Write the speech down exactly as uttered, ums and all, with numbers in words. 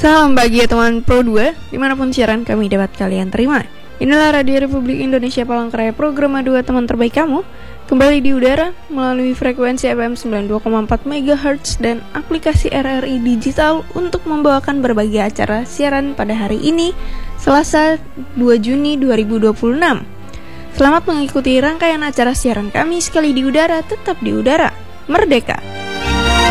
Salam bagi teman Pro dua, dimanapun siaran kami dapat kalian terima. Inilah Radio Republik Indonesia Palangkaraya, program dua teman terbaik kamu, kembali di udara melalui frekuensi F M sembilan puluh dua koma empat megahertz dan aplikasi R R I Digital untuk membawakan berbagai acara siaran pada hari ini, Selasa dua Juni dua ribu dua puluh enam. Selamat mengikuti rangkaian acara siaran kami sekali di udara, tetap di udara, merdeka.